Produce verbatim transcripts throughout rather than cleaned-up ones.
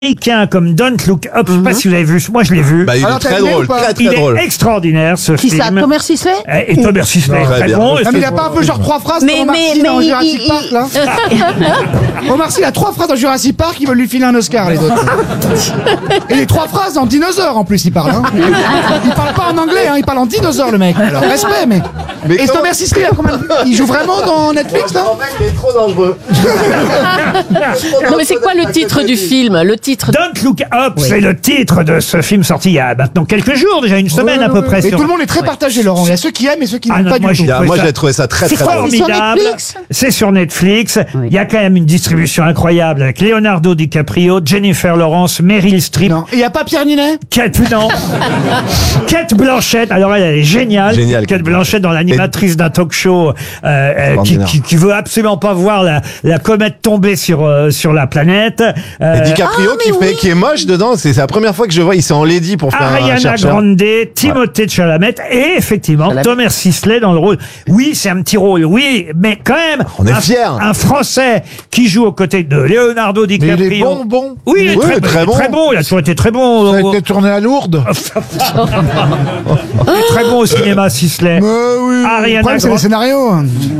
américain comme Don't Look Up, je sais pas si vous avez vu, moi je l'ai vu. Bah, il Alors, est très t'as aimé drôle, ou pas très très il drôle. est extraordinaire ce Qui film. ça, Thomas Sisley? Et Thomas Sisley est Très très bien. bon. Ah, mais il a pas un peu genre trois phrases Mais- comme Omar mais- Sy mais dans il- Jurassic il- Park, là Omar Sy, il a trois phrases dans Jurassic Park, ils veulent lui filer un Oscar, les autres. Et les trois phrases en dinosaure, en plus, il parle. Hein. Il parle pas en anglais, hein, il parle en dinosaure, le mec. Alors, respect, mais... Mais Et quand- Thomas Sisley, il, a combien de- il joue vraiment dans Netflix, là En fait, il est trop dangereux. Non, mais c'est quoi le titre du film? Le titre. Don't Look Up, c'est le titre de ce film sorti il y a maintenant quelques jours, déjà une semaine Ouais, à peu ouais, près. ouais. Et sur- tout le monde est très partagé, Laurent. Il y a ceux qui aiment et ceux qui Ah n'aiment non, pas moi, du j'ai- tout. Ah, moi, j'ai trouvé ça très C'est très drôle. formidable. Netflix C'est sur Netflix. Oui. Il y a quand même une distribution incroyable avec Leonardo DiCaprio, Jennifer Lawrence, Meryl Streep, Non. Et il n'y a pas Pierre Ninet Kate, non. Kate Blanchett. Alors elle, elle est géniale. Géniale, Kate Kate Blanchett dans l'animatrice d'un talk show euh, euh, qui, Extraordinaire. qui, qui veut absolument pas voir la, la comète tomber sur euh, sur la planète. Euh, Et DiCaprio Ah, qui, mais fait, oui. qui est moche dedans, c'est c'est la première fois que je vois, il s'est en lady pour faire un Ariana chercheur. Grande, Timothée Chalamet et effectivement Chalamet. Thomas Sisley dans le rôle. Oui, c'est un petit rôle, oui, mais quand même. On est un, fiers. Un Français qui joue aux côtés de Leonardo DiCaprio. Mais il est bon, bon. Oui, il est Oui, très, très il est bon. très bon. Il a toujours été très bon. Ça a au- été tourné à Lourdes. il est très bon au cinéma, Sisley. Mais oui. Ariana Le problème, c'est Grande. les scénarios.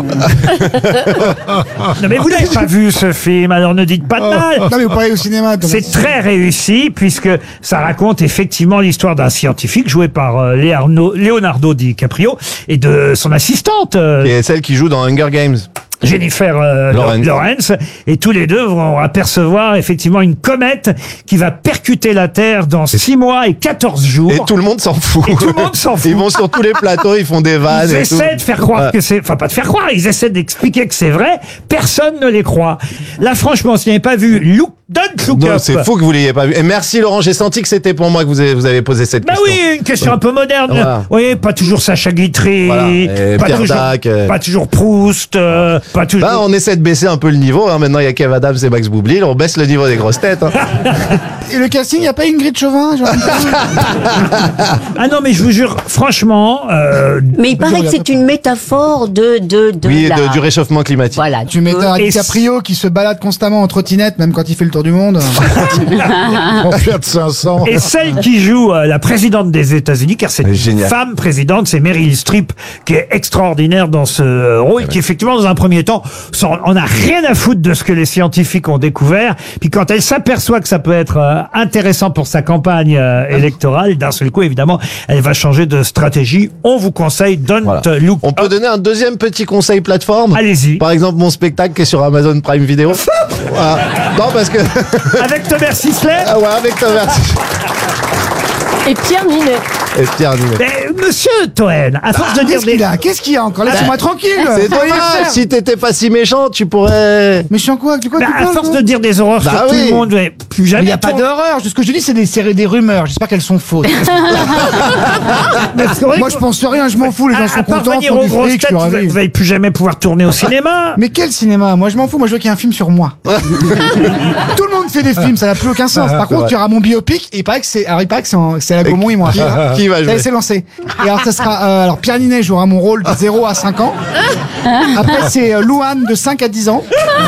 Non, mais vous n'avez pas vu ce film, alors ne dites pas de mal. Non, mais vous parlez au cinéma. Thomas. C'est très réussi puisque ça raconte effectivement l'histoire d'un scientifique joué par euh, Leonardo, Leonardo DiCaprio et de son assistante euh, Qui est celle qui joue dans Hunger Games. Jennifer euh, Lawrence. Lawrence. Et tous les deux vont apercevoir effectivement une comète qui va percuter la Terre dans six mois et quatorze jours. Et tout le monde s'en fout. Et tout le monde s'en fout. Ils vont sur tous les plateaux, ils font des vannes Ils et tout. essaient de faire croire Ouais. que c'est... Enfin, pas de faire croire, ils essaient d'expliquer que c'est vrai. Personne ne les croit. Là, franchement, si vous n'avez pas vu Look, Don't Look Non, Up... c'est fou que vous l'ayez pas vu. Et merci Laurent, j'ai senti que c'était pour moi que vous avez, vous avez posé cette Bah question. oui, une question un peu moderne. Voilà. Oui, pas toujours Sacha Guitry, Voilà. Et pas, Pierre toujours, Dac, euh. pas toujours Proust, euh, pas toujours... Bah, on essaie de baisser un peu le niveau. Hein. Maintenant, il y a Kev Adams et Max Boublil. On baisse le niveau des grosses têtes. Hein. Et le casting, il n'y a pas Ingrid Chauvin genre... Ah non, mais je vous jure, franchement... euh, Mais il paraît que c'est une métaphore de. de, de Oui, la... de- du réchauffement climatique. Voilà. Tu mets un Et DiCaprio qui se balade constamment en trottinette, même quand il fait le tour du monde. En Fiat cinq cents. Et celle qui joue euh, la présidente des États-Unis, car c'est une Génial. femme présidente, c'est Meryl Streep, qui est extraordinaire dans ce euh, rôle, qui effectivement, dans un premier temps, s'en- on n'a rien à foutre de ce que les scientifiques ont découvert. Puis quand elle s'aperçoit que ça peut être euh, intéressant pour sa campagne euh, électorale, d'un seul coup, évidemment, elle va changer de stratégie. On vous conseille Don't Voilà. Look On peut Up. donner un deuxième petit conseil plateforme. Allez-y. Par exemple, mon spectacle qui est sur Amazon Prime Video. Voilà. Non, parce que. Avec Thomas Sisley. Ah ouais, avec ta version. Et Pierre Ninet. Et Pierre Ninet. Mais, monsieur Toen, à force de dire Qu'est-ce des... qu'il a Qu'est-ce qu'il y a encore Laissez-moi tranquille. C'est Faut rien dommage. faire. Si t'étais pas si méchant, tu pourrais. Mais je suis en quoi De quoi Bah, tu à parles, force toi de dire des horreurs Bah sur tout oui. le monde, mais plus Il jamais. n'y a pas tourne- d'horreur. Ce que je dis, c'est des, c'est des rumeurs. J'espère qu'elles sont fausses. Mais c'est vrai Moi, que- je pense rien. Je m'en fous. Les gens à, sont à part contents. venir font aux du grosses fric, je têtes, suis vous ravi. n'allez plus jamais pouvoir tourner au cinéma. Mais quel cinéma? Moi, je m'en fous. Moi, je veux qu'il y ait un film sur moi. Tout le monde fait des films. Ça n'a plus aucun sens. Par contre, il y aura mon biopic. Et il paraît que c'est, alors, il paraît que c'est, en- c'est la Gaumont et moi. Qui, qui va Ça y jouer est, c'est lancé. Et alors, ça sera, euh, alors, Pierre Ninet jouera mon rôle de zéro à cinq ans. Après, c'est euh, Louane de cinq à dix ans.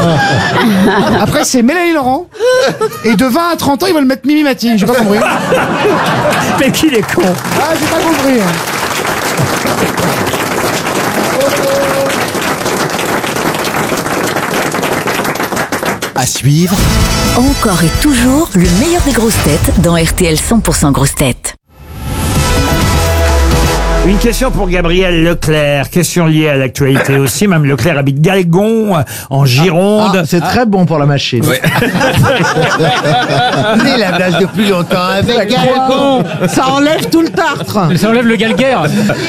Après, c'est Mélanie Laurent. Et de vingt à trente ans, ils veulent mettre Mimi Mati. J'ai pas compris. Mais qu'il est con. Ah, j'ai pas compris. À suivre, Encore et toujours le meilleur des grosses têtes dans R T L cent pour cent grosses têtes. Une question pour Gabriel Leclerc, question liée à l'actualité aussi. Mme Leclerc habite Galgon, en Gironde. C'est très bon pour la machine. Mais la blague de plus longtemps avec Galgon. Ça enlève tout le tartre. Ça enlève le galguerre.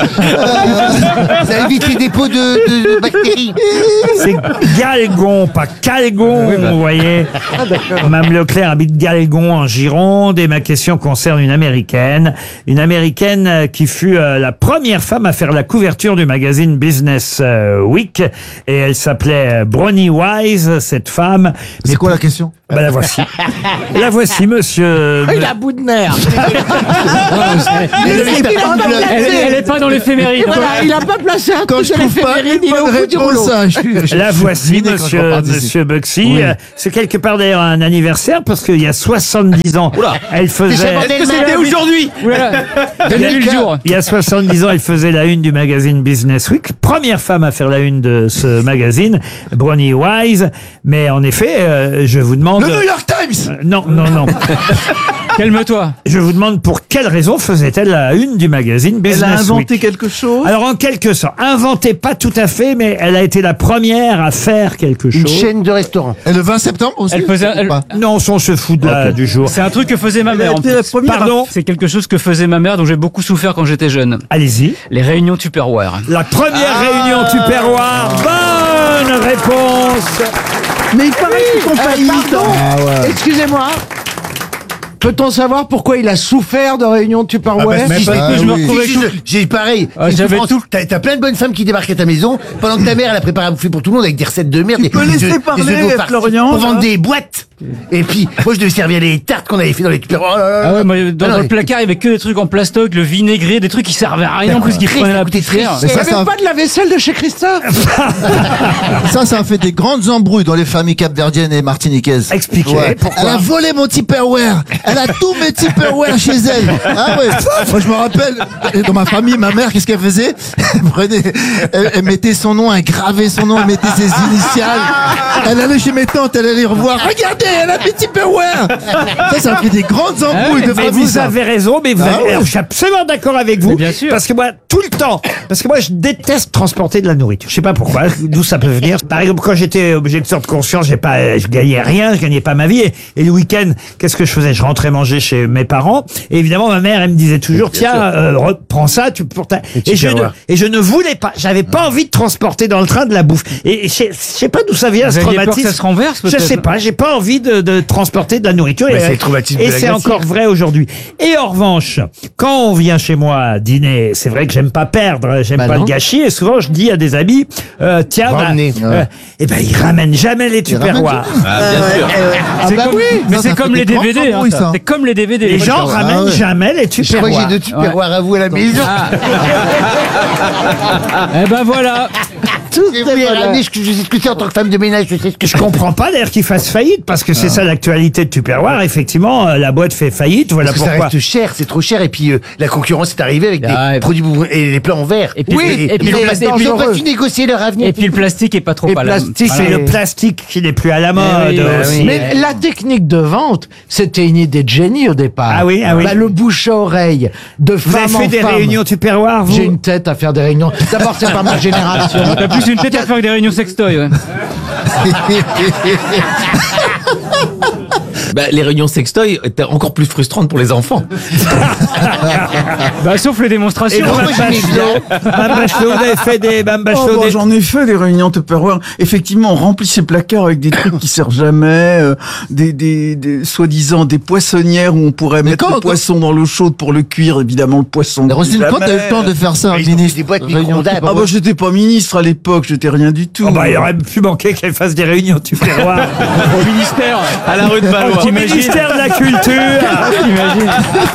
Ça évite les dépôts de, de bactéries. C'est Galgon, pas Calgon, vous voyez. Mme Leclerc habite Galgon, en Gironde, et ma question concerne une Américaine. Une Américaine qui fut euh, la première femme à faire la couverture du magazine Business euh, Week. Et elle s'appelait euh, Bronnie Wise, cette femme. C'est quoi la question? Bah, la voici. La voici, monsieur. Il a bout de nerf. Elle, elle est pas dans l'éphéméride. Voilà, il a pas placé un Quand truc je de trouve pas l'éphéméride, une il est au bonne bout du rouleau. réponse, hein, je suis- je La suis voici, ruiné quand je monsieur, repars d'ici. monsieur Bugsy. Oui. Euh, C'est quelque part d'ailleurs un anniversaire parce qu'il y a soixante-dix ans, elle faisait. Est-ce que c'était aujourd'hui Donnez-lui le jour. Il y a soixante-dix ans, elle faisait la une du magazine Business Week. Première femme à faire la une de ce magazine, Bronnie Wise. Mais en effet, euh, je vous demande. Le New York Times. Euh, non, non, non. Calme-toi. Je vous demande pour quelle raison faisait-elle la une du magazine Business Elle a Week. inventé quelque chose. Alors en quelque sorte, inventé pas tout à fait, mais elle a été la première à faire quelque chose. Une chaîne de restaurants. Et le vingt septembre aussi. Elle faisait- ou elle- pas Non, on se fout de la, du jour. C'est un truc que faisait ma mère. en Elle était la plus. première. Pardon. C'est quelque chose que faisait ma mère dont j'ai beaucoup souffert quand j'étais jeune. Allez-y. Les réunions Tupperware. La première Ah. réunion Tupperware. Bonne réponse. Mais il paraît qu'ils font faillite. Ah ouais. Excusez-moi. Peut-on savoir pourquoi il a souffert de réunions Tupperware? Mais parce Ah que je me oui. retrouvais Si, tout- je- J'ai pareil. Ah, Une j'avais souffrance. tout- T'as t'as plein de bonnes femmes qui débarquent à ta maison pendant que ta mère elle a préparé à bouffer pour tout le monde avec des recettes de merde. Tu peux des- laisser des œufs- parler, des œufs d'eau farcis Florian, pour vendre là. des boîtes. Et puis moi je devais servir les tartes qu'on avait fait dans les Tupperware. Oh là là là. Ah ouais, moi, dans Ah non, le mais- placard, il y avait que des trucs en plastoc, le vinaigre, des trucs qui servaient à rien en plus, qui Très, prenaient ça la coûtait très poussière. cher. Il n'y ça, ça- avait pas de la vaisselle de chez Christophe. Ça, ça a fait des grandes embrouilles dans les familles capverdiennes et martiniquaises. Expliquez, pourquoi Elle a volé mon Tupperware. Elle a tous mes Tupperware chez elle. Ah ouais. Moi, je me rappelle, dans ma famille, ma mère, qu'est-ce qu'elle faisait? Elle prenait, elle, elle mettait son nom, elle gravait son nom, elle mettait ses initiales. Elle allait chez mes tantes, elle allait revoir. Regardez, elle a mes Tupperware. Ça, ça a fait des grandes embrouilles de Mais famille. vous ça. avez raison, mais vous Ah avez... ouais. alors, je suis absolument d'accord avec vous. Mais bien sûr. Parce que moi, tout le temps, parce que moi, je déteste transporter de la nourriture. Je sais pas pourquoi, d'où ça peut venir. Par exemple, quand j'étais objecteur de conscience, j'ai pas, je gagnais rien, je gagnais pas ma vie. Et, et le week-end, qu'est-ce que je faisais? Je rentrais manger chez mes parents. Et évidemment, ma mère, elle me disait toujours, tiens, euh, reprends ça, tu pour ta... Et je, ne, et je ne voulais pas, j'avais pas envie de transporter dans le train de la bouffe. Et, et je sais- je sais pas d'où ça vient, Vous ce aviez peur que traumatisme. ça se renverse, Je peut-être? sais pas, j'ai pas envie de, de transporter de la nourriture. Bah, et c'est le traumatisme de et la c'est glacière. encore vrai aujourd'hui. Et en revanche, quand on vient chez moi dîner, c'est vrai que j'aime pas perdre, j'aime Bah pas non. le gâchis, et souvent je dis à des amis, euh, tiens, bah, Ramenez. euh, eh ben ils ramènent jamais les Tupperware. C'est bah comme, oui. mais Ça, c'est ça comme fait les des D V D. grandes hein, embrouilles, ça. ça. C'est comme les D V D. Les gens Ah ramènent ouais. jamais les Je crois que Tupperware. j'ai deux Tupperware à vous à la maison. Eh ben voilà. Tout Et est vous les malin. ramenez, je, je sais ce que c'est en tant que femme de ménage, je sais ce que Je comprends pas d'ailleurs qu'ils fassent faillite, parce que c'est ça l'actualité de Tupperware. Effectivement, euh, la boîte fait faillite, voilà Parce que ça pourquoi. reste cher, c'est trop cher. Et puis euh, la concurrence est arrivée avec des Ah, ouais. produits bourrins et les plats en verre. Et puis- oui, et puis ils le ont pas- plastique et puis ils ont pas dangereux. su négocier leur avenir. Et puis le plastique est pas trop Et à la plastique, C'est Et- le plastique qui n'est plus à la mode. Eh oui, bah aussi. oui. Mais la technique de vente, c'était une idée de génie au départ. Ah oui, ah oui. Bah, le bouche à oreille, de Vous avez femme fait en des femme. réunions Tupperware, vous? J'ai une tête à faire des réunions. D'abord, c'est pas ma génération. T'as plus une tête à faire que des réunions sextoy, ouais. Bah, les réunions sextoy étaient encore plus frustrantes pour les enfants. Bah, sauf les Et démonstrations. vous, Mme Bachelot, Mme Bachelot, vous avez fait des, Mme Oh, Bachelot, bon, des- j'en ai fait des réunions Tupperware. Effectivement, on remplit ses placards avec des trucs qui servent jamais, euh, des, des, des soi-disant des poissonnières où on pourrait Mais mettre quand- le poisson dans l'eau chaude pour le cuire. Évidemment, le poisson. Mais Roselyne, cuit quand t'as eu jamais. le temps de faire ça, Ils ont fait ministre des boîtes Réunion micro-ondables. Ah bah j'étais pas ministre à l'époque, j'étais rien du tout. Oh bah, il aurait pu manquer qu'elle fasse des réunions Tupperware Au ministère. À la rue de Valois. au ministère de la Culture. T'imagines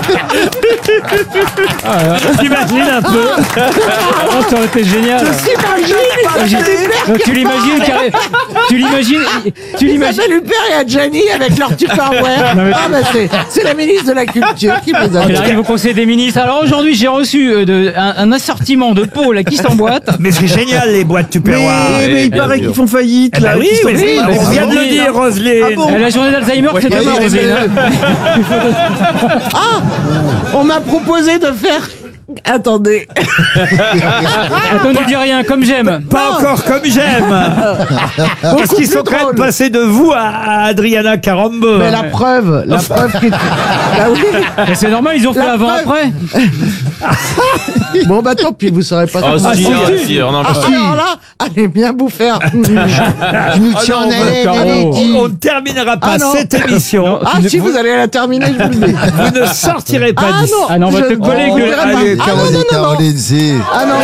T'imagines un peu? Oh, ça aurait été génial. Donc, tu l'imagines carré- Tu l'imagines Tu l'imagines Isabelle Huppert et Adjani avec leur Tupperware. Non, mais- Ah, bah, c'est, c'est la ministre de la Culture qui les a Elle arrive au Conseil des ministres. Alors aujourd'hui, j'ai reçu euh, de- un, un assortiment de pots là, qui s'emboîtent. Mais c'est génial, les boîtes Mais, Tupperware. mais il bien paraît sûr. qu'ils font faillite Eh ben là. oui, qu'ils sont- mais c'est- oui, on mais vient de c'est- le dire, Roselyne. Ah bon Euh, La journée d'Alzheimer, c'est demain, oui, Roselyne. On m'a proposé de faire. Attendez. Attends, ne dis rien, comme j'aime. Pas encore comme j'aime. Parce qu'ils sont plus quand même drôle. passés de vous à, à Adriana Carambeu. Mais la preuve, la preuve qui. Bah oui. Mais c'est normal, ils ont fait La avant preuve- après. Bon, bah tant pis, vous saurez pas. Oh, comment si, ça ah, va. si, on en Ah, peut alors là, allez bien vous faire. Je nous Ah tiens non, en haleine, Caro. allez, dis. On ne terminera pas Ah non. cette émission. Ah si, vous allez la terminer, je vous le dis. Vous ne sortirez pas Ah d'ici. non, Ah non, on va je- te coller on que- verra pas. Allez, Ah non, Caroline, non, non, non. Caroline, si. Ah non.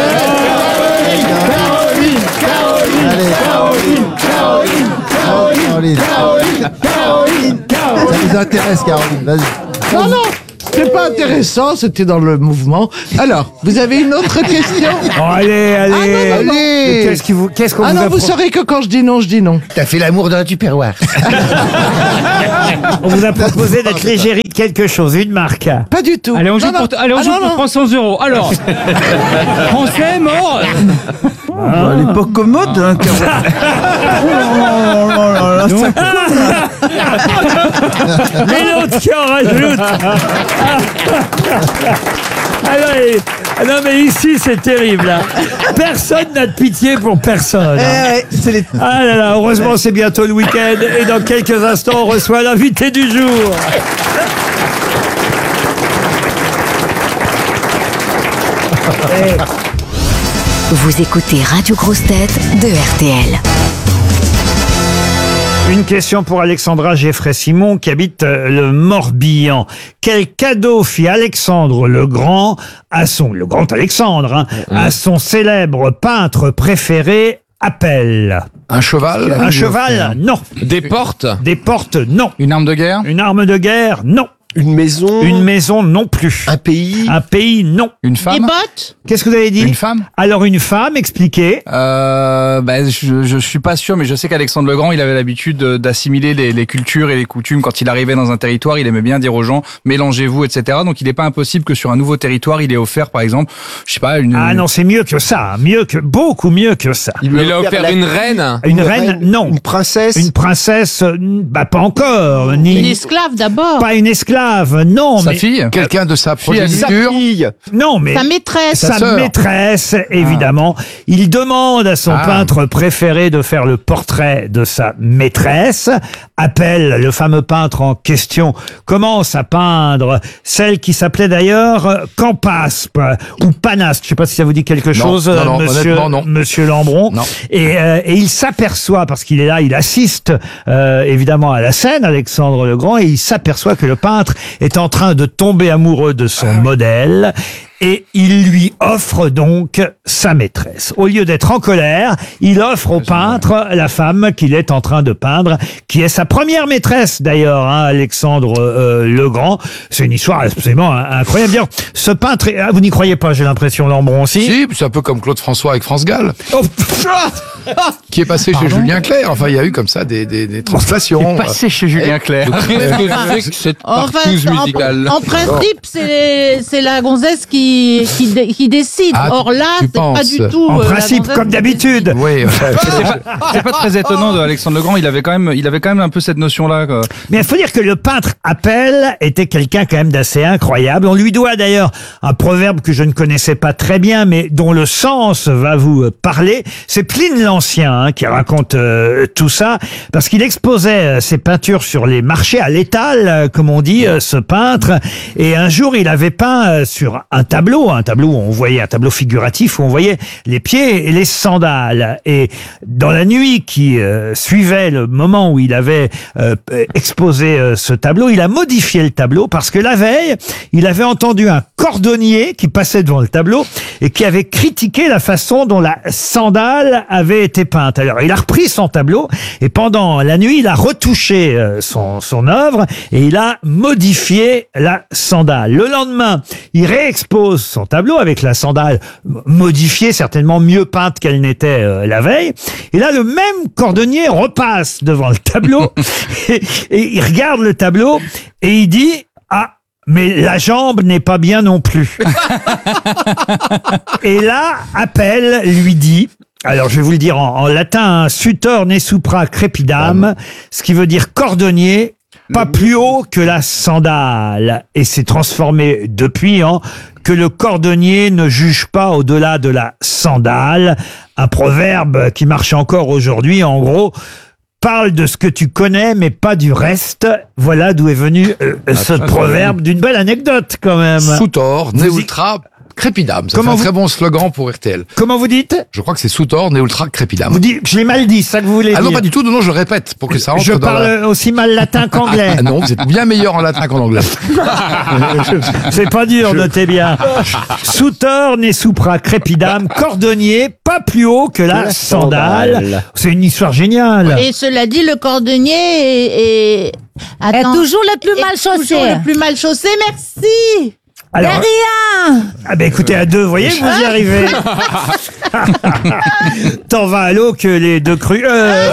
Allez, Caroline, Caroline, Caroline. Ça nous intéresse, Caroline, vas-y. Non, non, c'est pas intéressant, c'était dans le mouvement. Alors, vous avez une autre question? Oh, allez, allez. Ah, non, non, non. Mais Qu'est-ce qui vous, qu'est-ce qu'on Ah vous non, a vous pro- saurez que quand je dis non, je dis non. T'as fait l'amour dans la tupperware. On vous a proposé d'être l'égérie de quelque chose, une marque. Pas du tout. Allez, on joue Non, non. pour, allez, on Ah, joue non, pour non. trois cents euros. Alors, français, mort. Ah, elle est pas commode, hein, Caroline. Oh là là là là, ça Et l'autre qui en rajoute. Ah non, et- ah non, mais ici c'est terrible. Hein. Personne n'a de pitié pour personne. Hein. Ah là là, heureusement c'est bientôt le week-end et dans quelques instants on reçoit l'invité du jour. Vous écoutez Radio Grosse Tête de R T L. Une question pour Alexandra Geffray-Simon qui habite euh, le Morbihan. Quel cadeau fit Alexandre le Grand à son, le grand Alexandre, hein, à son célèbre peintre préféré, Apelle? Un cheval? Un cheval, non. Des portes? Des portes, non. Une arme de guerre? Une arme de guerre, non. Une maison? Une maison, non plus. Un pays? Un pays, non. Une femme? Des bottes? Qu'est-ce que vous avez dit? Une femme? Alors une femme, expliquez. Euh, bah, je, je suis pas sûr, mais je sais qu'Alexandre le Grand, il avait l'habitude de- d'assimiler les, les cultures et les coutumes. Quand il arrivait dans un territoire, il aimait bien dire aux gens, mélangez-vous, et cetera. Donc il n'est pas impossible que sur un nouveau territoire, il ait offert, par exemple, je sais pas, une... Ah non, c'est mieux que ça. Mieux que, beaucoup mieux que ça. Il lui a offert une reine? Une, reine, non. Une princesse? Une princesse, euh, bah pas encore. Ni Une esclave d'abord. pas une esclave, non. Sa mais, fille? Quelqu'un de sa progéniture? non, mais Sa maîtresse. sa Sa sœur. maîtresse, évidemment. Il demande à son Ah. peintre préféré de faire le portrait de sa maîtresse. Appelle le fameux peintre en question, commence à peindre celle qui s'appelait d'ailleurs euh, Campaspe ou Panaspe. Je sais pas si ça vous dit quelque Non, chose, non, euh, non, monsieur, honnêtement, non. monsieur Lambron. Non. Et, euh, et il s'aperçoit, parce qu'il est là, il assiste euh, évidemment à la scène, Alexandre le Grand, et il s'aperçoit que le peintre est en train de tomber amoureux de son modèle. Et il lui offre donc sa maîtresse. Au lieu d'être en colère, il offre au peintre la femme qu'il est en train de peindre, qui est sa première maîtresse d'ailleurs, hein, Alexandre euh, le Grand. C'est une histoire absolument incroyable. D'ailleurs, ce peintre, ah, vous n'y croyez pas, j'ai l'impression, Lambron aussi. Si, c'est un peu comme Claude François avec France Gall, Oh, qui est passé chez Julien Clerc. Enfin, il y a eu comme ça des, des, des translations. Passé chez Julien Clerc. Qu'est-ce que c'est que cette En partouze fait, en- musicale? En principe, c'est c'est la gonzesse qui, qui, dé- qui décide. Ah, Or là, tu c'est pas penses. du tout. en euh, la principe, gonzesse comme qui d'habitude. Oui, ouais. C'est pas, c'est pas très étonnant de Alexandre le Grand. Il avait quand même, il avait quand même un peu cette notion-là. quoi. Mais il faut dire que le peintre Appel était quelqu'un quand même d'assez incroyable. On lui doit d'ailleurs un proverbe que je ne connaissais pas très bien, mais dont le sens va vous euh, parler. C'est Pline l'Ancien hein, qui raconte euh, tout ça, parce qu'il exposait euh, ses peintures sur les marchés à l'étal, euh, comme on dit, euh, ce peintre. Et un jour, il avait peint euh, sur un tableau, un tableau où on voyait un tableau figuratif où on voyait les pieds et les sandales. Et dans la nuit qui euh, suivait le moment où il avait euh, exposé euh, ce tableau, il a modifié le tableau parce que la veille, il avait entendu un cordonnier qui passait devant le tableau et qui avait critiqué la façon dont la sandale avait été peinte. Alors, il a repris son tableau et pendant la nuit, il a retouché euh, son, son œuvre et il a modifié la sandale. Le lendemain, il réexpose son tableau avec la sandale modifiée, certainement mieux peinte qu'elle n'était euh, la veille. Et là, le même cordonnier repasse devant le tableau et, et il regarde le tableau et il dit « Ah, mais la jambe n'est pas bien non plus. » Et là, Appel lui dit... Alors, je vais vous le dire en, en latin, sutor ne supra crepidam, ce qui veut dire cordonnier, pas plus haut que la sandale. Et c'est transformé depuis en que le cordonnier ne juge pas au-delà de la sandale. Un proverbe qui marche encore aujourd'hui, en gros, parle de ce que tu connais, mais pas du reste. Voilà d'où est venu euh, ce proverbe, d'une belle anecdote quand même. Sutor, ne Vous y- ultra Crépidam, ça Comment fait un vous- très bon slogan pour R T L. Comment vous dites? Je crois que c'est Soutorn et Ultra Crépidam. Vous dites, je l'ai mal dit, c'est ça que vous voulez Ah dire? non, pas du tout, non, non, je le répète pour que ça rentre Je dans parle la... aussi mal latin qu'anglais. Ah non, vous êtes bien meilleur en latin qu'en anglais. C'est pas dur, notez bien. Sous torne et supra crépidam, cordonnier, pas plus haut que la, la sandale. sandale. C'est une histoire géniale. Et cela dit, le cordonnier est, est... Attends, toujours le plus est mal chaussé. toujours le plus mal chaussé, merci. Alors, De rien. ah ben écoutez, à deux, vous voyez que vous y arrivez. Tant va à l'eau que les deux crus. Euh,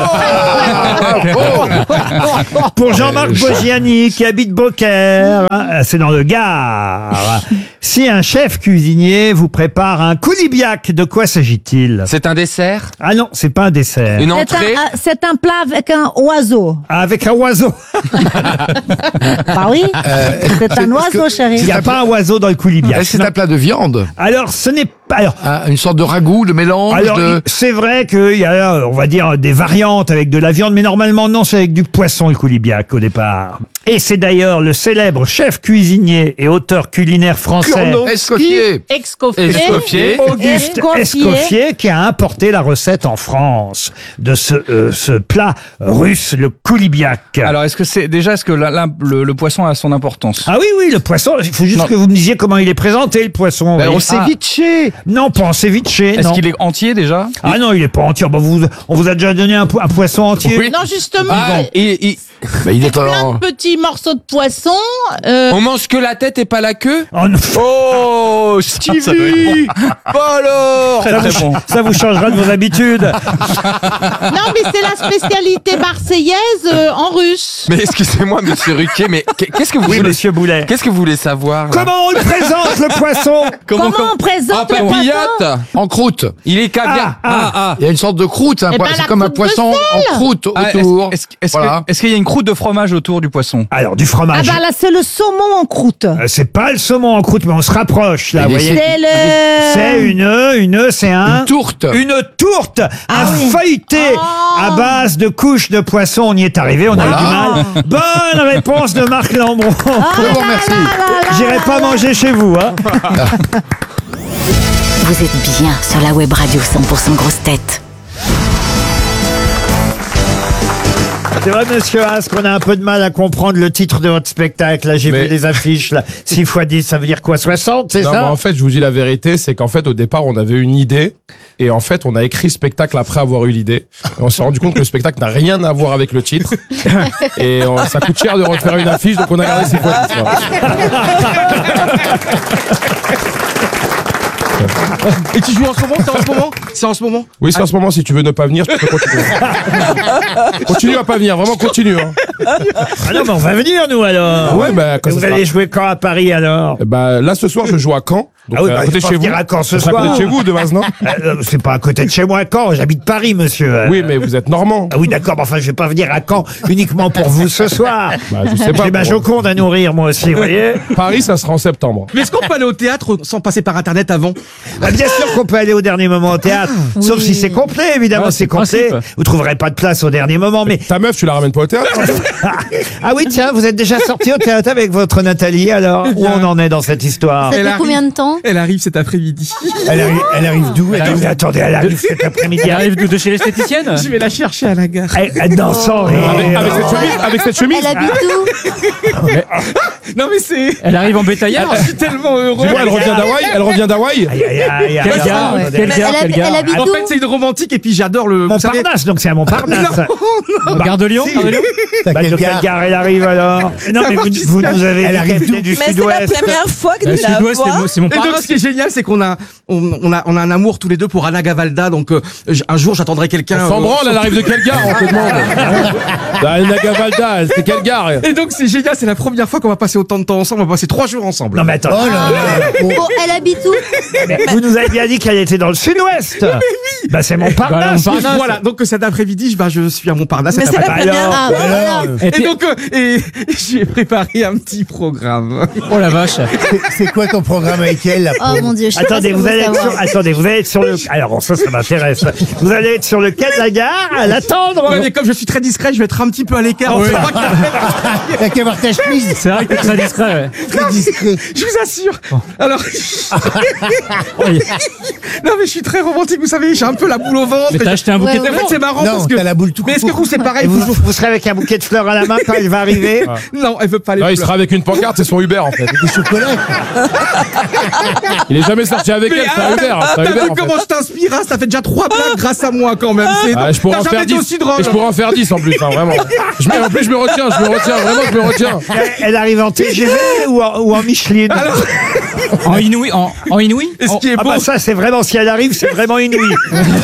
Pour Jean-Marc Bogiani, qui habite Beaucaire, hein, c'est dans le Gard. Si un chef cuisinier vous prépare un coulibiac, de quoi s'agit-il? C'est un dessert? Ah non, c'est pas un dessert. Une C'est entrée? un, euh, c'est un plat avec un oiseau. Ah, avec un oiseau. Bah oui. c'est un oiseau, chérie. Il n'y a pas un oiseau dans le coulibiac. Est-ce que c'est non. un plat de viande? Alors, ce n'est pas... Alors, Ah, une sorte de ragoût, de mélange alors, de... c'est vrai qu'il y a, on va dire, des variantes avec de la viande, mais normalement, non, c'est avec du poisson, le coulibiac, au départ. Et c'est d'ailleurs le célèbre chef cuisinier et auteur culinaire français, Escoffier. Escoffier. Escoffier. Auguste Escoffier. Escoffier, qui a importé la recette en France de ce, euh, ce plat russe, le coulibiac. Alors, est-ce que c'est déjà, est-ce que la- la- le, le poisson a son importance? Ah oui, oui, le poisson, il faut juste Non. que vous me disiez comment il est présenté, le poisson. Ben, vous au voyez. ceviche. Non, pas en ceviche, Est-ce non. qu'il est entier déjà? Ah non, il est pas entier. Bah, vous, on vous a déjà donné un, po- un poisson entier. Oui. Non, justement, Ah, il- il- Bah, il est plein en... de petits morceaux de poisson. euh, On mange que la tête et pas la queue? Oh, non. Oh, Stevie! Pas alors! Ça, vous, bon. ça vous changera de vos habitudes. Non, mais c'est la spécialité marseillaise euh, en russe. Mais excusez-moi, monsieur Ruquier, mais qu'est-ce que vous Oui, voulez, monsieur Boulet. qu'est-ce que vous voulez savoir? là? Comment on le présente, le poisson? Comment, on présente Ah, le poisson? papillote! En croûte. Il est caviar. Ah, ah. ah. Il y a une sorte de croûte, un Eh poi- ben, c'est la comme un croûte de poisson sel. en croûte Ah, est-ce- autour. Est-ce est-ce Voilà. que- est-ce qu'il y a une croûte de fromage autour du poisson? Alors, du Ah fromage. bah là, c'est le saumon en croûte. Euh, C'est pas le saumon en croûte, mais on se rapproche, là, Il vous est- voyez. C'est le... C'est une, une, c'est un... Une tourte. Une tourte, Ah un oui. feuilleté Oh. à base de couches de poisson. On y est arrivé, on a eu du mal. Bonne réponse de Marc Lambron. Ah Je vous remercie. J'irai pas manger chez vous, hein. Vous êtes bien sur la web radio cent pour cent grosses têtes. C'est vrai, monsieur Haas, qu'on a un peu de mal à comprendre le titre de votre spectacle. Là, j'ai Mais- vu les affiches, là. six fois dix, ça veut dire quoi? soixante, c'est Non, ça? mais en fait, je vous dis la vérité, c'est qu'en fait, au départ, on avait une idée, et en fait, on a écrit le spectacle après avoir eu l'idée. Et on s'est rendu compte que le spectacle n'a rien à voir avec le titre, et on- ça coûte cher de refaire une affiche, donc on a gardé six fois dix. voilà. Et tu joues en ce moment? C'est en ce moment? C'est en ce moment? Oui, c'est en ce moment, si tu veux ne pas venir, tu peux continuer. Continue à pas venir, vraiment continue. Hein. Ah non, mais on va venir, nous, alors. Ouais, bah, quand Et vous ça allez sera- jouer quand à Paris, alors? Bah, là, ce soir, je joue à Caen. Donc, Ah oui, euh, bah, à côté faut de chez pas vous. venir à Caen ce Ça sera à soir. côté de chez vous, de Vaz, non? Euh, c'est pas à côté de chez moi, Caen. J'habite Paris, monsieur. Euh, Oui, mais vous êtes normand. Ah oui, d'accord, mais enfin, je vais pas venir à Caen uniquement pour vous ce soir. Bah, je sais pas. J'ai ma pour- Joconde à nourrir, moi aussi, vous voyez. Paris, ça sera en septembre. Mais est-ce qu'on peut aller au théâtre sans passer par Internet avant? Bah, bien sûr qu'on peut aller au dernier moment au théâtre, sauf si c'est complet, évidemment, Ah, c'est c'est le complet. principe. Vous trouverez pas de place au dernier moment, mais... Ta meuf, tu la ramènes pas au théâtre? Ah oui, tiens, vous êtes déjà sorti au théâtre avec votre Nathalie, alors? Où on en est dans cette histoire? Ça fait combien de temps? Elle arrive cet après-midi. Elle arrive, elle arrive d'où? Elle arrive- Attendez, elle arrive cet après-midi. Elle arrive de, de chez l'esthéticienne? Je vais la chercher à la gare. Elle, elle danse sans rire. Avec, avec cette chemise, avec cette chemise. Elle habite où? Non mais c'est... Elle arrive en bétaillère? Je suis tellement heureux. Dis-moi, elle revient d'Hawaï? Elle revient d'Hawaï? Aïe, aïe, aïe, aïe, Quelle aïe, gare? aïe, Quelle aïe. gare? Elle, Quelle hab- elle gare? habite En où? fait c'est une romantique et puis j'adore le... vous savez- Montparnasse, donc c'est à Montparnasse. Gare de Lyon? Gare de Lyon? Bah, de quelle gare elle arrive alors? Non, mais vous, vous nous avez dit qu'elle venait du sud-ouest. fois que Le sud-ouest, c'est mon- c'est mon Et donc, parrain. ce qui est génial, c'est qu'on a, on, on a, on a un amour tous les deux pour Anna Gavalda. Donc, euh, j- un jour, j'attendrai quelqu'un. Sans euh, branle, elle arrive de quelle gare, on te demande? Bah, Nagavalda, elle, c'est quelle gare? Et donc, c'est génial. C'est la première fois qu'on va passer autant de temps ensemble. On va passer trois jours ensemble. Non, mais attends. Bon, elle habite où? Mais vous nous avez bien dit qu'elle était dans le sud-ouest. Bah, c'est Montparnasse. Bah, Montparnasse. Voilà. Donc, cet après-midi, je, bah, je suis à Montparnasse. cet Bah, après-midi. alors, Ah, bah, voilà. Et Et t'es- donc, euh, et, et j'ai préparé un petit programme. Oh la vache. C'est quoi ton programme avec elle, là? Oh mon dieu, je sais Attendez, pas vous si allez être savoir. sur, attendez, vous allez être sur le, alors, ça, ça m'intéresse. Vous allez être sur le quai de la gare, à l'attendre. Ouais, mais comme je suis très discret, je vais être un petit peu à l'écart. On saura qu'il y a- T'as qu'à voir ta chemise. C'est vrai que t'es très discret. Ouais. Très discret. Je vous assure. Alors. Non, mais je suis très romantique, vous savez, j'ai un peu la boule au ventre. Mais t'as acheté un bouquet de En fait, fleurs. c'est marrant Non, parce que. t'as la boule tout Mais est-ce que vous, c'est pareil Et vous, vous- vous serez avec un bouquet de fleurs à la main quand elle va arriver? Non, elle veut pas les Non, il fleurs. sera avec une pancarte, c'est son Uber en fait. Des chocolats. Il est jamais sorti avec Mais elle, c'est un ah, Uber. t'as C'est un t'as Uber vu en comment fait. je t'inspire, hein, ça fait déjà trois blagues grâce à moi quand même. C'est- Ah, je pourrais t'as en jamais faire été dix. aussi drôle. Et je pourrais en faire dix en plus, hein, vraiment. Je me- en plus, je me retiens, je me retiens, vraiment, je me retiens. Elle, elle arrive en T G V ou en, ou en Micheline? En inouï, en, en inouï. Et ce qui est Ah beau, bah ça, c'est vraiment, si elle arrive, c'est vraiment inouï.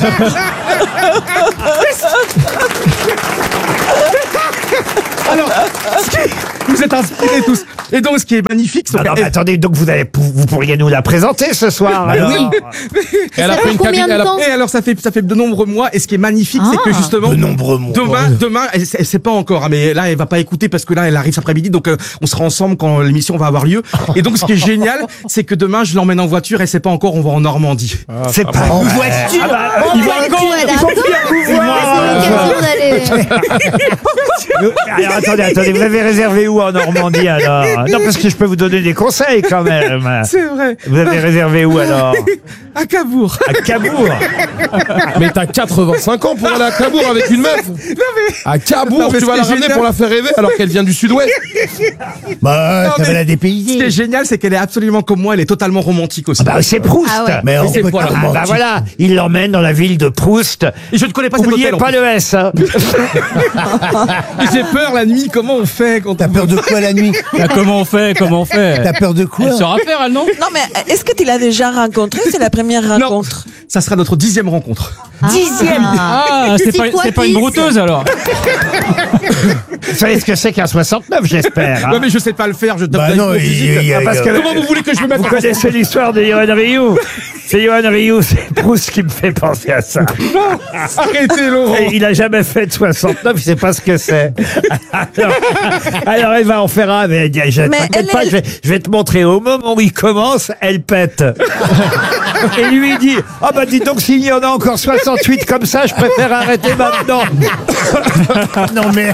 alors, ce qui- vous êtes inspirés tous. Et donc, ce qui est magnifique, c'est Ah non, mais qu'elle- attendez, donc vous, allez, vous pourriez nous la présenter ce soir. Bah alors. oui. Elle a pris une cabine. Elle a... Et alors, ça fait, ça fait de nombreux mois. Et ce qui est magnifique, c'est que justement. De nombreux mois. Demain, demain, elle, elle sait pas encore, hein, mais là, elle va pas écouter parce que là, elle arrive cet après-midi, donc euh, on sera ensemble quand l'émission va avoir lieu. Et donc, ce qui est génial, c'est que demain, je l'emmène en voiture. Elle sait pas encore, on va en Normandie. C'est pas En voiture. Ah bah, En il va voiture, encore- elle il faut adore. venir vous C'est voir. l'occasion d'aller. Nous- Alors attendez, attendez, vous avez réservé où en Normandie alors? Non, parce que je peux vous donner des conseils quand même. C'est vrai. Vous avez réservé où alors? À Cabourg. À Cabourg. Mais t'as quatre-vingt-cinq ans pour aller à Cabourg avec une meuf. Non, mais. À Cabourg, Non, mais tu ce vas qui la est ramener génial- pour la faire rêver alors qu'elle vient du sud-ouest. Bah, Non, ça va mais la Ce qui est dépayser. génial, c'est qu'elle est absolument comme moi, elle est totalement romantique aussi. Ah bah c'est Proust. Ah ouais. Mais on c'est peut voilà. pas Ah bah mentir. voilà, il l'emmène dans la ville de Proust. Et je ne connais pas cet Oubliez hôtel. en pas le S. Hein. plus. Et j'ai peur la nuit, comment on fait quand T'as peur de quoi la nuit? Bah, comment on fait, comment on fait T'as peur de quoi? Elle saura faire, elle, non? Non, mais est-ce que tu l'as déjà rencontré? C'est la première Non, rencontre. ça sera notre dixième rencontre. Dixième. Ah, c'est pas, quoi, c'est pas une Pisse brouteuse alors. Vous savez ce que c'est qu'un soixante-neuf, j'espère. hein. Non, mais je sais pas le faire, je tape Bah avec non, mon il- physique. il y a- Ah, parce que- Comment vous voulez que je me mette Vous en connaissez l'histoire de Johan Rioux? C'est Johan Rioux, c'est Proust qui me fait penser à ça. Arrêtez, Laurent. Et il a jamais fait de soixante-neuf, il sait pas ce que c'est. Alors, alors elle va en faire un, mais elle dit, je, Mais t'inquiète elle pas, est- je vais, je vais te montrer. Au moment où il commence, elle pète. Et lui il dit, ah bah dis donc, s'il y en a encore soixante-huit comme ça, je préfère arrêter maintenant. Non mais.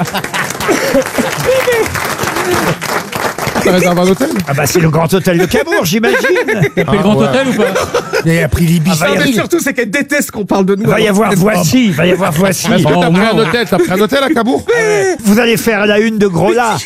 T'as réservé un hôtel? Ah bah c'est le Grand Hôtel de Cabourg, j'imagine. T'as pris le grand ouais. hôtel ou pas? Il a pris l'Ibis. Ah, Non, mais surtout, c'est qu'elle déteste qu'on parle de nous. Il va y alors. avoir Voici, il va y avoir Voici. Est-ce que Oh, t'as pris un non. hôtel? T'as pris un hôtel à Cabourg? Vous allez faire la une de Gros là.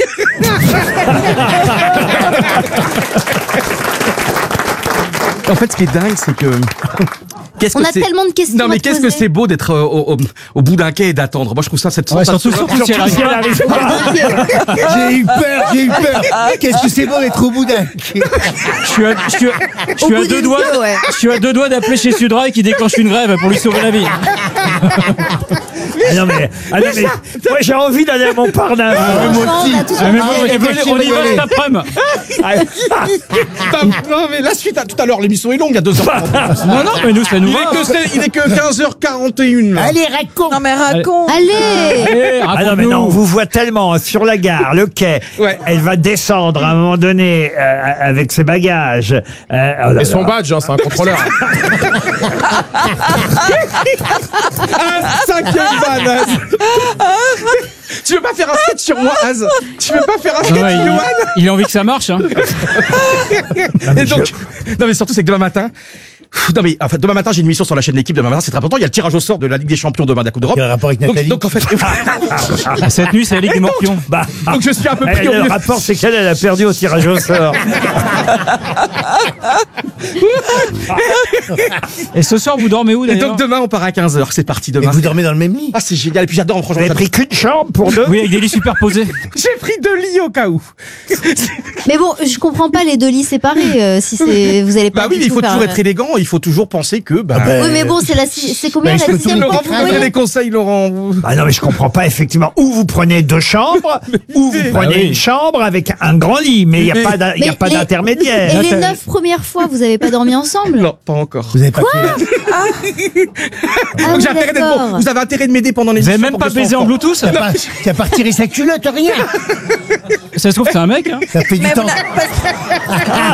En fait, ce qui est dingue, c'est que. Qu'est-ce On que a c'est- tellement de questions Non, mais à te qu'est-ce que poser. c'est beau d'être euh, au, au- au bout d'un quai et d'attendre. Moi, je trouve ça cette Ouais, sensation. surtout, surtout si elle Surtout si elle arrive arrive pas. J'ai eu peur, j'ai eu peur. Qu'est-ce que c'est bon d'être au bout d'un. Je suis à, je suis à- je suis à bout deux d'une doigts, queue, ouais. je suis à deux doigts d'appeler chez Sudrail qui déclenche une grève pour lui sauver la vie. Ah non mais, ah non, mais moi j'ai envie d'aller à Montparnasse. Franchement, on a tous Ah, mais bon, envie. et venez, on y va cet après-midi. Non, mais la suite à tout à l'heure, l'émission est longue, il y a deux heures. Non, non, mais nous, ça nous Il va. est que, c'est- il est que quinze heures quarante et une. là. Allez, raconte. Non, mais raconte. Allez. Allez, Ah non mais non, on vous voit tellement hein, sur la gare, le quai. Ouais. Elle va descendre à un moment donné euh, avec ses bagages. Euh, oh là Et son là. badge, hein, c'est un contrôleur. Ah, cinquième van, Az. Tu veux pas faire un sketch sur moi, Az? Tu veux pas faire un Ah sketch ouais, sur il, Johan? il a envie que ça marche. Hein. Et donc, non mais surtout c'est que demain matin, pff, non mais en fait demain matin j'ai une émission sur la chaîne L'équipe. Demain matin c'est très important. Il y a le tirage au sort de la Ligue des Champions demain de la Coupe d'Europe. Quel rapport avec Donc, Nathalie? donc en fait, Cette nuit, c'est la Ligue des Morpions. Bah, donc je suis un peu elle, pris au le mieux. rapport c'est qu'elle elle a perdu au tirage au sort. Et ce soir, vous dormez où Et d'ailleurs? donc demain on part à quinze heures. C'est parti Et demain. vous dormez dans le même lit? Ah c'est génial. Et puis j'adore Vous franchement. avez pris qu'une chambre pour deux? Oui, avec des lits superposés. J'ai pris deux lits au cas où. Mais bon, je comprends pas les deux lits séparés. euh, si c'est, vous allez pas. Bah oui, du mais il tout faut faire, toujours euh, être élégant. Il faut toujours penser que. Bah, Ah ben, Oui, mais bon, c'est la, si- c'est combien Bah, il la faut sixième tout- Laurent, fois vous que me vous donnez voyez des conseils, Laurent. vous- Ah non mais je comprends pas effectivement. Ou vous prenez deux chambres, ou vous prenez Bah oui. une chambre avec un grand lit, mais il n'y a pas d'in- il y a Mais pas les- d'intermédiaire. Et les neuf premières fois, vous avez pas dormi ensemble? Non, pas encore. Vous avez pas fait. Ah Donc oui, j'ai intérêt d'être d'accord. bon. Vous avez intérêt de m'aider pendant Vous l'émission. avez même pour pas que je sois baisé en forme. Bluetooth? T'as pas, t'as pas retiré sa culotte, rien. Ça se trouve, c'est un mec. Hein. Ça fait du Mais temps. vous n'a-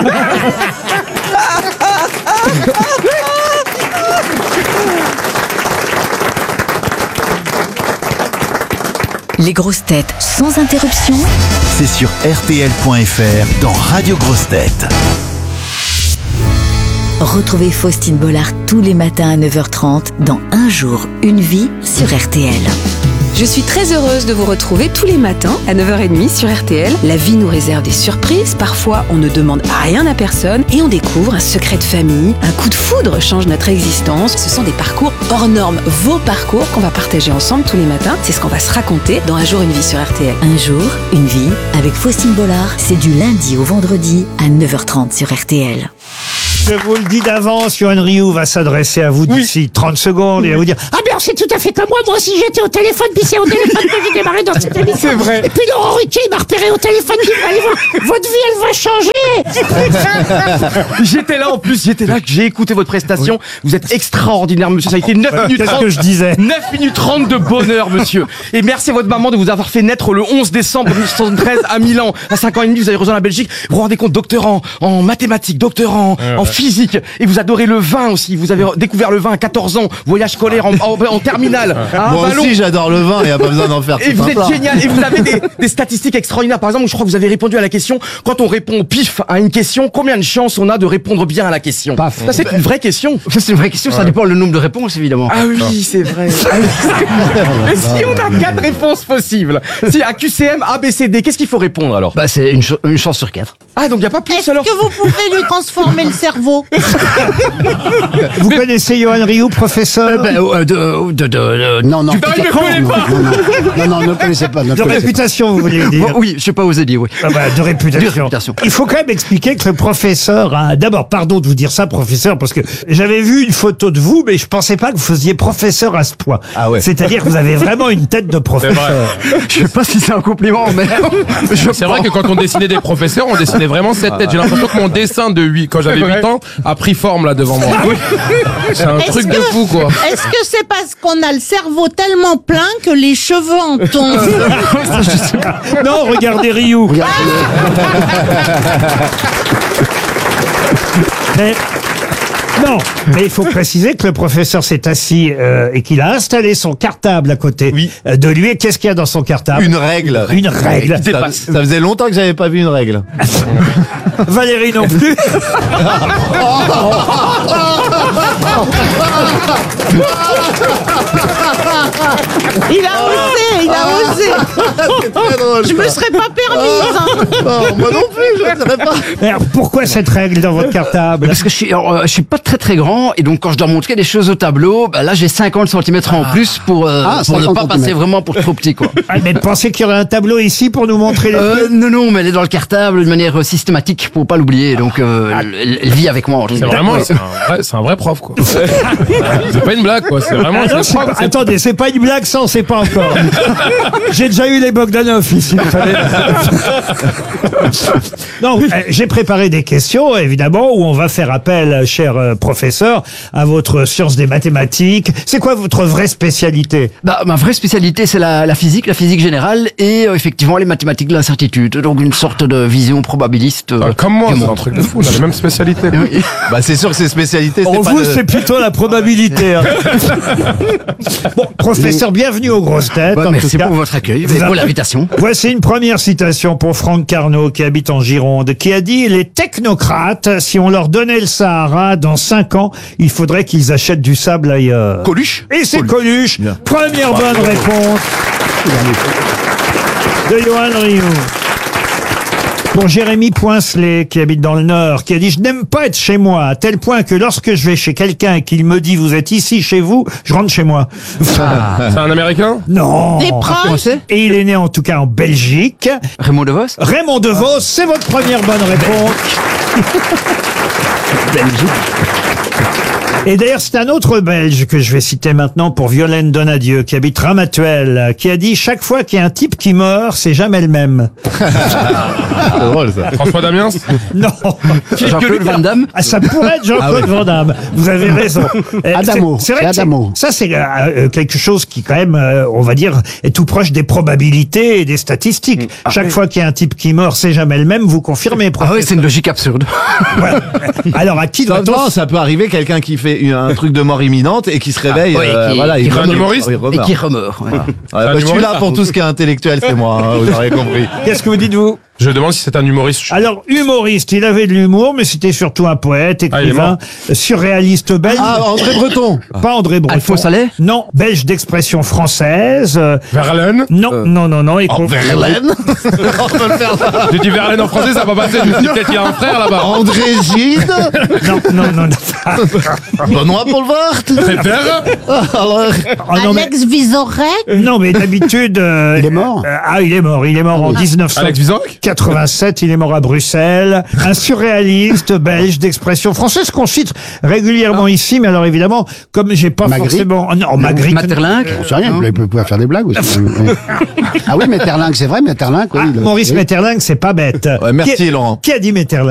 Les grosses têtes sans interruption, c'est sur R T L point F R dans Radio Grosses Têtes. Retrouvez Faustine Bollard tous les matins à neuf heures trente dans Un jour, une vie sur R T L. Je suis très heureuse de vous retrouver tous les matins à neuf heures trente sur R T L. La vie nous réserve des surprises. Parfois, on ne demande rien à personne et on découvre un secret de famille. Un coup de foudre change notre existence. Ce sont des parcours hors normes. Vos parcours qu'on va partager ensemble tous les matins. C'est ce qu'on va se raconter dans Un jour, une vie sur R T L. Un jour, une vie avec Faustine Bollard. C'est du lundi au vendredi à neuf heures trente sur R T L. Je vous le dis d'avance, Yoann Rioux va s'adresser à vous d'ici trente secondes et va vous dire « Ah bien, c'est tout à fait comme moi, moi aussi j'étais au téléphone, puis c'est au téléphone que j'ai démarré dans cette émission. » C'est vrai. Et puis Laurent Ruquier, il m'a repéré au téléphone, il m'a dit « Votre vie, elle va changer !» J'étais là en plus, j'étais là, que j'ai écouté votre prestation. Vous êtes extraordinaire, monsieur. Ça a été neuf minutes Qu'est-ce trente. que je disais neuf minutes trente de bonheur, monsieur. Et merci à votre maman de vous avoir fait naître le onze décembre mille neuf cent soixante-treize à Milan. À cinq ans et demi, vous avez rejoint la Belgique. Vous vous rendez compte, docteur en, en mathématiques, docteur en, Ouais, en ouais. physique. Et vous adorez le vin aussi. Vous avez découvert le vin à quatorze ans. Voyage scolaire en, en, en terminale. À un Moi ballon. aussi, j'adore le vin, il n'y a pas besoin d'en faire Et tout vous un êtes plat. génial. Et vous avez des, des statistiques extraordinaires. Par exemple, je crois que vous avez répondu à la question, quand on répond au pif à une question, combien de chances on a de répondre bien à la question? Paf. Ça, c'est une vraie question. Ça, c'est une vraie question, ça Ouais. dépend le nombre de réponses, évidemment. Ah oui, c'est vrai. Et si on a quatre réponses possibles, si à Q C M, A, B, C, D, qu'est-ce qu'il faut répondre alors? Bah, c'est une, ch- une chance sur quatre. Ah, donc il n'y a pas plus Est-ce alors? que vous pouvez lui transformer le cerveau? Vous connaissez Yoann Rioux, professeur Euh, bah, euh, de, euh, de, de, de- non, non. Tu ne le connais non, pas. non, non, non, non, ne connaissez pas. Ne De connaissez pas. réputation, vous voulez dire. Bon, oui, je sais pas oser dire, oui. Ah bah, de réputation. De réputation. Il faut quand même expliquer que le professeur a... D'abord, pardon de vous dire ça, professeur, parce que j'avais vu une photo de vous, mais je pensais pas que vous faisiez professeur à ce point. Ah ouais. C'est-à-dire que vous avez vraiment une tête de professeur. Je sais pas si c'est un compliment, mais. je C'est vrai que quand on dessinait des professeurs, on dessinait vraiment cette tête. J'ai l'impression que mon dessin de huit, quand j'avais huit ans, a pris forme là devant moi. C'est un Est-ce truc de que- fou quoi. Est-ce que c'est parce qu'on a le cerveau tellement plein que les cheveux en tombent? Non, regardez Rioux. Mais... Non, mais il faut préciser que le professeur s'est assis euh, et qu'il a installé son cartable à côté euh, de lui. Et qu'est-ce qu'il y a dans son cartable? Une règle. Une règle. Ça, ça faisait longtemps que j'avais pas vu une règle. Valérie non plus. Il a osé, il a osé. C'est très drôle. Je me ça. serais pas permise. hein. Oh, moi non plus, je ne serais pas. Mais alors, pourquoi cette règle dans votre cartable? Parce que je suis, alors, euh, je suis pas très très grand et donc quand je dois montrer des choses au tableau, bah là j'ai cinquante centimètres en plus pour, euh, Ah, pour ne cinquante pas passer centimètres. vraiment pour trop petit quoi. Ah, mais pensez qu'il y aurait un tableau ici pour nous montrer les Euh, trucs? non non mais elle est dans le cartable de manière euh, systématique pour pas l'oublier donc euh, elle, elle vit avec moi. en C'est général. vraiment, c'est un vrai, c'est un vrai prof quoi. C'est pas une blague quoi. C'est vraiment. Ah non, c'est c'est prof, pas- c'est- attendez, c'est pas une blague, ça on sait pas encore. J'ai déjà eu les Bogdanov ici, vous savez. Non, euh, j'ai préparé des questions, évidemment, où on va faire appel, cher euh, professeur, à votre science des mathématiques. C'est quoi votre vraie spécialité? Bah, ma vraie spécialité, c'est la, la physique, la physique générale et euh, effectivement les mathématiques de l'incertitude. Donc une sorte de vision probabiliste. euh, Ah, comme moi, du c'est un monde. truc de fou. On a les mêmes spécialités. Oui. Bah, c'est sûr que ces spécialités, c'est Pour pas vous, de- c'est plutôt la probabilité. hein. Bon, professeur, bienvenue aux grosses têtes. Bah, en merci tout cas. pour votre accueil Vous et pour avez- l'invitation. Voici une première citation pour Franck Carnot, qui habite en Gironde, qui a dit « Les technocrates, si on leur donnait le Sahara, dans cinq ans, il faudrait qu'ils achètent du sable ailleurs. » Coluche. Et c'est Coluche. Première bonne réponse de Yoann Rioux. Pour Jérémy Poincelet, qui habite dans le Nord, qui a dit « Je n'aime pas être chez moi, à tel point que lorsque je vais chez quelqu'un et qu'il me dit « Vous êtes ici chez vous », je rentre chez moi. C'est un Américain? Non. Des princes. Et il est né en tout cas en Belgique. Raymond DeVos. Raymond DeVos, c'est votre première bonne réponse. Et d'ailleurs, c'est un autre Belge que je vais citer maintenant pour Violaine Donadieu, qui habite Ramatuelle, qui a dit « Chaque fois qu'il y a un type qui meurt, c'est jamais le même. C'est drôle, ça. François Damiens? » Non. Jean-Claude Van Damme. Ah, ça pourrait être Jean-Claude Van Damme. Vous avez raison. Euh, Adamo. c'est- c'est vrai C'est que c'est- Adamo. Ça, c'est euh, euh, quelque chose qui, quand même, euh, on va dire, est tout proche des probabilités et des statistiques. Chaque fois qu'il y a un type qui meurt, c'est jamais le même. Vous confirmez, Ah professeur? oui, c'est une logique absurde. Voilà. Alors, à qui Ça, doit-on... non, ça peut arriver quelqu'un qui fait fait un truc de mort imminente et qui se réveille. Ah, oui, euh, qui- voilà, qui il remeurt. remeurt. humoriste Il remeurt. Et qui remeurt. voilà. Ouais, bah, je suis humoriste, là pour tout ce qui est intellectuel, c'est moi, hein, vous aurez compris. Qu'est-ce que vous dites, vous? Je demande si c'est un humoriste. Alors, humoriste, il avait de l'humour, mais c'était surtout un poète, Ah, il est écrivain, mort. surréaliste belge. Ah, André Breton. Pas André Breton. Alphonse Allais Non, belge d'expression française. euh, Verlaine. Non, non, non, non. Et Oh, qu'on- Verlaine. On peut le faire ça. J'ai dit Verlaine en français, ça va pas passer. Je me suis dit peut-être qu'il y a un frère là-bas. André Gide. Non, non, non. non. Benoît Poelvoort. Pépère. Alors, Oh, non, mais, Alex Vizorek. non, mais d'habitude. euh, Il est mort euh, Ah, il est mort. Il est mort en dix-neuf cent Alex Vizorek. quatre-vingt-sept. Il est mort à Bruxelles. Un surréaliste belge d'expression française qu'on cite régulièrement ici. Mais alors évidemment, comme j'ai pas Magritte. forcément. Oh, non, Magritte. Metterlinck. On sait rien, vous pouvez faire des blagues aussi. Ah oui, Metterlinck, c'est vrai, Metterlinck, oui. Ah, le- Maurice oui. Metterlinck, c'est pas bête. Ouais, merci, Qui- Laurent. Qui a dit Metterlinck?